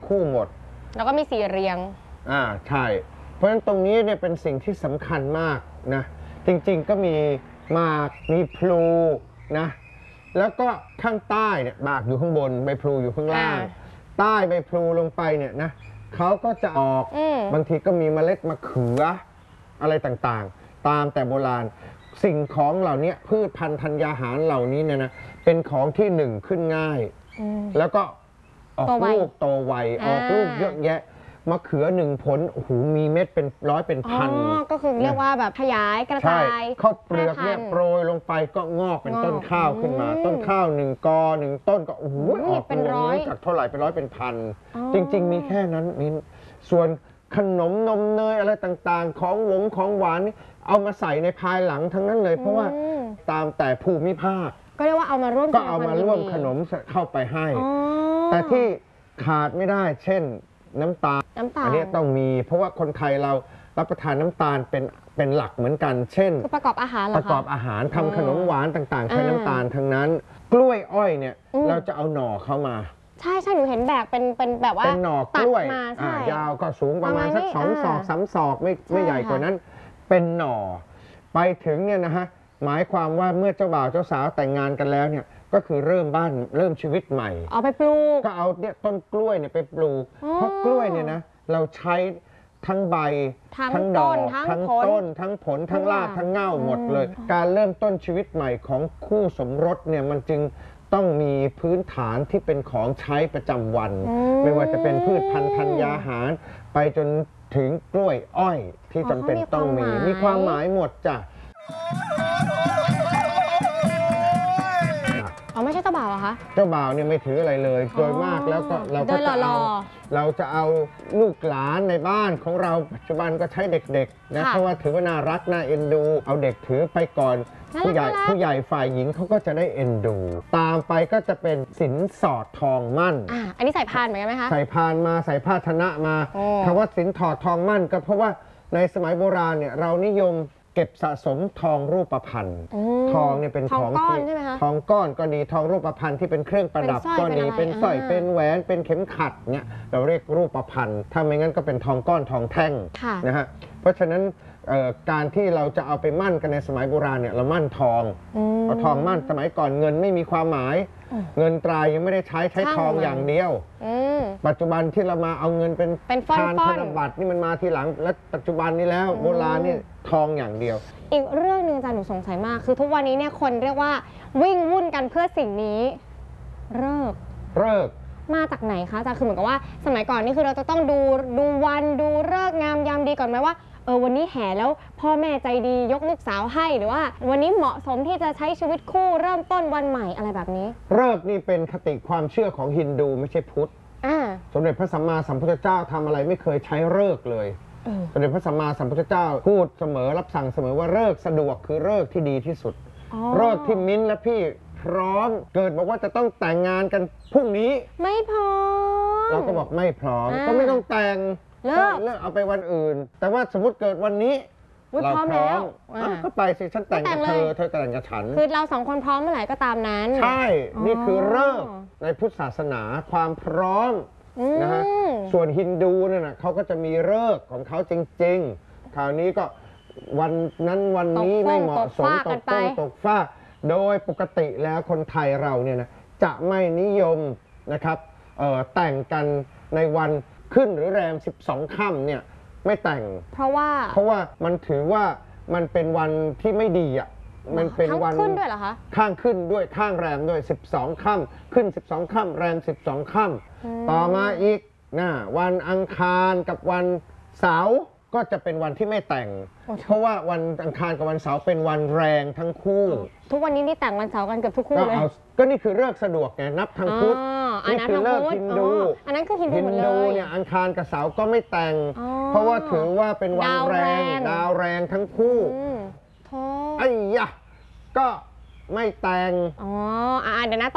คู่หมดแล้วก็มี4เรียงใช่เพราะฉะนั้นตรงนี้เนี่ยเป็นสิ่งที่สำคัญมากนะจริงๆก็มีหมากมีพลูนะแล้วก็ข้างใต้เนี่ยหมากอยู่ข้างบนใบพลูอยู่ข้างล่างใต้ใบพลูลงไปเนี่ยนะเขาก็จะออกบางทีก็มีเมล็ดมะเขืออะไรต่างๆตามแต่โบราณสิ่งของเหล่านี้พืชพันธุ์ธัญญาหารเหล่านี้เนี่ยนะเป็นของที่ขึ้นง่ายแล้วก็ออกลูกโตไวออกลูกเยอะแยะมะเขือ1 ผลโอ้โหมีเม็ดเป็นร้อยเป็นพันก็คือเรียกว่าแบบขยายกระจายข้าวเปลือกเนี่ยโปรยลงไปก็งอกเป็นต้นข้าวขึ้นมาต้นข้าว1 กอ 1 ต้นก็โอ้โหออกเป็นร้อยจากเท่าไหร่เป็นร้อยเป็นพันจริงๆมีแค่นั้นนี่ส่วนขนมนมเนยอะไรต่างๆของหวานนี่เอามาใส่ในภายหลังทั้งนั้นเลยเพราะว่าตามแต่ภูมิภาคก็เรียกว่าเอามาร่วมขนมเข้าไปให้แต่ที่ขาดไม่ได้เช่นน้ำตาลอันนี้ต้องมีเพราะว่าคนไทยเรารับประทานน้ำตาลเป็นหลักเหมือนกันเช่นประกอบอาหารประกอบอาหารทำขนมหวานต่างๆใช้น้ำตาลทั้งนั้นกล้วยอ้อยเนี่ยเราจะเอาหน่อเข้ามาใช่หนูเห็นแบบเป็นแบบว่าเป็นหน่อกล้วยยาวก็สูงประมาณสัก2 ศอก 3 ศอกไม่ใหญ่กว่านั้นเป็นหน่อไปถึงเนี่ยนะฮะหมายความว่าเมื่อเจ้าบ่าวเจ้าสาวแต่งงานกันแล้วเนี่ยก็คือเริ่มชีวิตใหม่เอาไปปลูกก็เอาเนี่ยต้นกล้วยเนี่ยไปปลูกเพราะกล้วยเนี่ยนะเราใช้ทั้งใบทั้งดอกทั้งต้นทั้งผลทั้งรากทั้งเง่าหมดเลยการเริ่มต้นชีวิตใหม่ของคู่สมรสเนี่ยมันจึงต้องมีพื้นฐานที่เป็นของใช้ประจำวันไม่ว่าจะเป็นพืชพันธุ์ธัญญาหารไปจนถึงกล้วยอ้อยที่จำเป็นต้องมีความหมายหมดจ้ะไม่ใช่เจ้าบ่าวเหรอคะเจ้าบ่าวเนี่ยไม่ถืออะไรเลยโดยมากแล้วก็เราจะเอาลูกหลานในบ้านของเราปัจจุบันก็ใช้เด็กๆนะเพราะว่าถือว่าน่ารักน่าเอ็นดูเอาเด็กถือไปก่อนผู้ใหญ่ฝ่ายหญิงเขาก็จะได้เอ็นดูตามไปก็จะเป็นสินสอดทองมั่นอันนี้ใส่พานเหมือนกันไหมคะใส่พานมาใส่ภาชนะมาคำว่าสินสอดทองมั่นก็เพราะว่าในสมัยโบราณเนี่ยเรานิยมเก็บสะสมทองรูปพรรณทองเนี่ยเป็นของก้อนใช่ไหมคะทองก้อนก็ดีทองรูปพรรณที่เป็นเครื่องประดับก็ดีเป็นสร้อยเป็นแหวนเป็นเข็มขัดเนี่ยเราเรียกรูปพรรณถ้าไม่งั้นก็เป็นทองก้อนทองแท่งนะฮะเพราะฉะนั้นการที่เราจะเอาไปมั่นกันในสมัยโบราณเนี่ยเรามั่นทองเอาทองมั่นสมัยก่อนเงินไม่มีความหมายเงินตรายังไม่ได้ใช้ทองอย่างเดียวปัจจุบันที่เรามาเอาเงินเป็นธนบัตรนี่มันมาทีหลังและปัจจุบันนี้แล้วโบราณนี่ทองอย่างเดียวอีกเรื่องนึงอาจารย์หนูสงสัยมากคือทุกวันนี้เนี่ยคนเรียกว่าวิ่งวุ่นกันเพื่อสิ่งนี้เลิกมาจากไหนคะอาจารย์คือเหมือนกับว่าสมัยก่อนนี่คือเราจะต้องดูวันดูฤกษ์งามยามดีก่อนไหมว่าวันนี้แห่แล้วพ่อแม่ใจดียกลูกสาวให้หรือว่าวันนี้เหมาะสมที่จะใช้ชีวิตคู่เริ่มต้นวันใหม่อะไรแบบนี้ฤกษ์นี่เป็นคติความเชื่อของฮินดูไม่ใช่พุทธสมเด็จพระสัมมาสัมพุทธเจ้าทำอะไรไม่เคยใช้ฤกษ์เลยสมเด็จพระสัมมาสัมพุทธเจ้าพูดเสมอรับสั่งเสมอว่าฤกษ์สะดวกคือฤกษ์ที่ดีที่สุดฤกษ์ที่มิ้นและพี่พร้อมเกิดบอกว่าจะต้องแต่งงานกันพรุ่งนี้ไม่พร้อมเราก็บอกไม่พร้อมก็ไม่ต้องแต่งเลิกเอาไปวันอื่นแต่ว่าสมมติเกิดวันนี้เราพร้อมก็ไปสิฉันแต่งกับเธอแต่งกับฉันคือเรา2 คนพร้อมเมื่อไหร่ก็ตามนั้นใช่นี่คือฤกษ์ในพุทธศาสนาความพร้อมนะฮะส่วนฮินดูเนี่ยนะเขาก็จะมีฤกษ์ของเขาจริงๆคราวนี้ก็วันนั้นวันนี้ไม่เหมาะสมตกฟ้าโดยปกติแล้วคนไทยเราเนี่ยนะจะไม่นิยมนะครับแต่งกันในวันขึ้นหรือแรม12 ค่ำเนี่ยไม่แต่งเพราะว่ามันถือว่ามันเป็นวันที่ไม่ดีอ่ะมันเป็นวันขึ้นด้วยเหรอคะข้างขึ้นด้วยข้างแรมด้วย12 ค่ำขึ้น12 ค่ำแรม12 ค่ำต่อมาอีกวันอังคารกับวันเสาร์ก็จะเป็นวันที่ไม่แต่งเพราะว่าวันอังคารกับวันเสาร์เป็นวันแรงทั้งคู่ทุกวันนี้นี่แต่งวันเสาร์กันเกือบทุกคู่เลยก็นี่คือฤกษ์สะดวกไงนับทางพุธนี่คือฤกษ์ฮินดูอันนั้นคือฮินดูเนี่ยอังคารกับเสาร์ก็ไม่แต่งเพราะว่าถือว่าเป็นวันแรงดาวแรงทั้งคู่ไอ้ยะก็ไม่แต่งเดี๋ยวนะ